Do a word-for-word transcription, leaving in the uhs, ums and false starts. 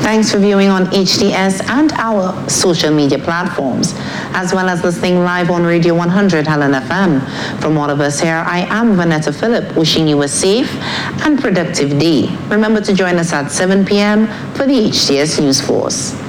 Thanks for viewing on H D S and our social media platforms, as well as listening live on Radio one hundred Helen F M. From all of us here, I am Vanetta Phillip, wishing you a safe and productive day. Remember to join us at seven p m for the H D S News Force.